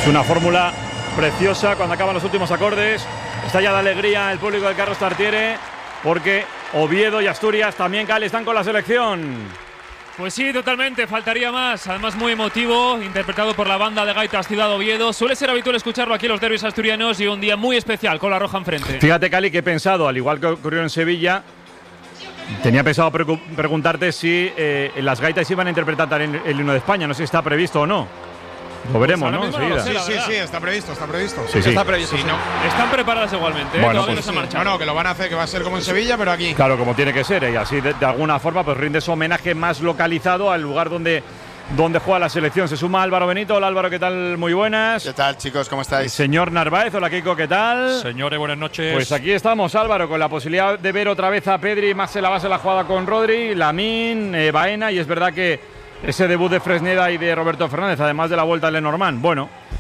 Es una fórmula preciosa cuando acaban los últimos acordes. Está ya de alegría el público de Carlos Tartiere, porque Oviedo y Asturias también, Cali, están con la selección. Pues sí, totalmente, faltaría más. Además muy emotivo, interpretado por la banda de gaitas Ciudad Oviedo. Suele ser habitual escucharlo aquí en los derbis asturianos y un día muy especial con la roja enfrente. Fíjate, Cali, que he pensado, al igual que ocurrió en Sevilla, tenía pensado preguntarte si las gaitas iban a interpretar también el himno de España. No sé si está previsto o no. Lo veremos, Pues ¿no? enseguida. Sí, está previsto. Sí, sí. Está previsto. Sí, no. Están preparadas igualmente, Bueno, todavía pues no se han marchado. No, que lo van a hacer, que va a ser como en Sevilla, pero aquí. Claro, como tiene que ser, y así de alguna forma pues rindes homenaje más localizado al lugar donde juega la selección. Se suma Álvaro Benito. Hola, Álvaro, ¿qué tal? Muy buenas. ¿Qué tal, chicos? ¿Cómo estáis? Señor Narváez, hola, Kiko, ¿qué tal? Señores, buenas noches. Pues aquí estamos, Álvaro, con la posibilidad de ver otra vez a Pedri más en la base de la jugada con Rodri, Lamín, Baena, y es verdad que ese debut de Fresneda y de Roberto Fernández, además de la vuelta de Lenormand, bueno,